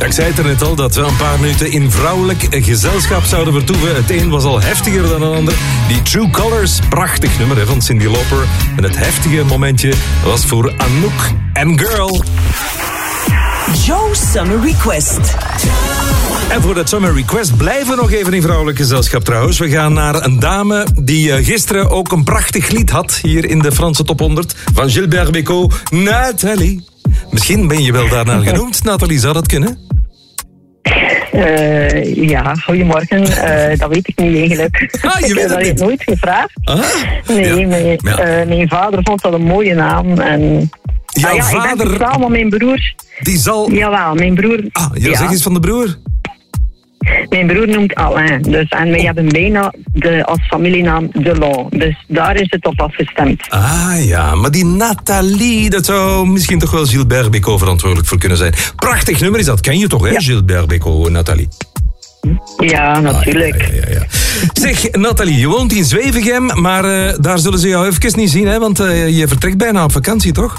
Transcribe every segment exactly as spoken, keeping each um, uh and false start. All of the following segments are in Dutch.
Ja, ik zei het er net al, dat we een paar minuten in vrouwelijk gezelschap zouden vertoeven. Het een was al heftiger dan een ander. Die True Colors, prachtig nummer hè, van Cyndi Lauper. En het heftige momentje was voor Anouk en Girl. Joe Summer Request. En voor dat Summer Request blijven we nog even in vrouwelijk gezelschap trouwens. We gaan naar een dame die gisteren ook een prachtig lied had hier in de Franse top honderd van Gilbert Bécaud, Nathalie. Misschien ben je wel daarnaar genoemd, Nathalie, zou dat kunnen? Uh, ja, goedemorgen. Uh, dat weet ik niet eigenlijk. Ah, je ik weet heb dat het niet. nooit gevraagd. Ah, nee, ja. Mijn, Ja. uh, mijn vader vond dat een mooie naam. En... Jouw ah, ja, vader- Ik ben getrouwd met mijn broer. Die zal... Jawel, mijn broer... Ah, ja, ja. zeg eens van de broer. Mijn broer noemt Alain. Dus, en wij hebben bijna de, als familienaam Delon. Dus daar is het op afgestemd. Ah ja, maar die Nathalie, dat zou misschien toch wel Gilbert Bécaud verantwoordelijk voor kunnen zijn. Prachtig nummer is dat, ken je toch hè, Ja. Gilbert Bécaud, Nathalie? Ja, natuurlijk. Ah, ja, ja, ja. Zeg, Nathalie, je woont in Zwevegem, maar uh, daar zullen ze jou even niet zien, hè? Want uh, je vertrekt bijna op vakantie, toch?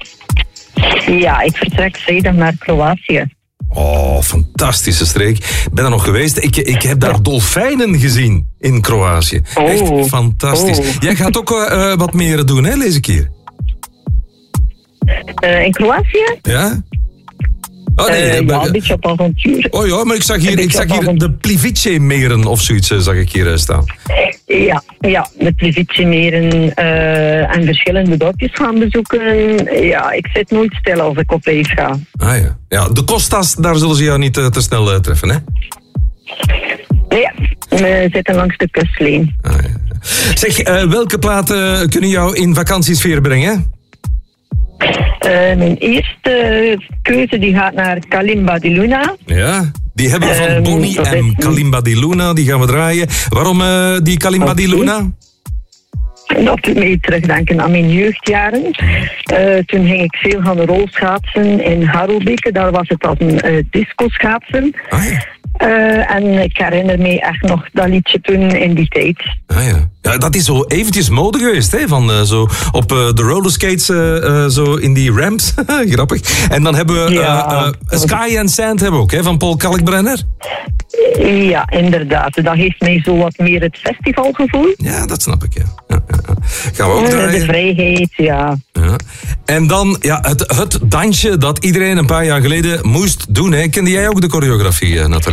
Ja, ik vertrek vrijdag naar Kroatië. Oh, fantastische streek. Ik ben daar nog geweest. Ik, ik heb daar dolfijnen gezien in Kroatië. Oh. Echt fantastisch. Oh. Jij gaat ook uh, wat meer doen, hè, lees ik hier. Uh, in Kroatië? Ja? Oh, nee, Uh, eh, ja, eh, een beetje op avontuur. oh ja, maar ik zag hier, Een ik beetje zag op hier avond- de Plivice-meren of zoiets, eh, zag ik hier eh, staan. Ja, ja, de Plivice-meren uh, en verschillende dorpjes gaan bezoeken. Ja, ik zit nooit stil als ik op reis ga. Ah ja. Ja, de Costas, daar zullen ze jou niet uh, te snel uh, treffen, hè? Ja, we zitten langs de kustlijn. Ah, ja. Zeg, uh, welke platen kunnen jou in vakantiesfeer brengen? Uh, mijn eerste keuze die gaat naar Kalimba di Luna. Ja, die hebben we van Ehm, Bonnie dat en is- Kalimba di Luna, die gaan we draaien. Waarom uh, die Kalimba di Oké. Luna? Dat doet mij terugdenken aan mijn jeugdjaren. Uh, toen ging ik veel gaan rolschaatsen in Harelbeke. Daar was het als een uh, disco-schaatsen. Ah ja. Uh, en ik herinner me echt nog dat liedje toen in die tijd. Ah ja. Ja, dat is zo eventjes mode geweest, hè? Van uh, zo op uh, de rollerskates, uh, uh, zo in die ramps. Grappig. En dan hebben we uh, Ja. uh, Sky and Sand hebben we ook, hè? Van Paul Kalkbrenner. Ja, inderdaad. Dat geeft mij zo wat meer het festivalgevoel. Ja, dat snap ik, ja. Ja, ja, ja. Gaan we ook Uh, de draaien. vrijheid, ja. Ja. En dan ja, het, het dansje dat iedereen een paar jaar geleden moest doen, hè? Kende jij ook de choreografie, uh, Nathalie?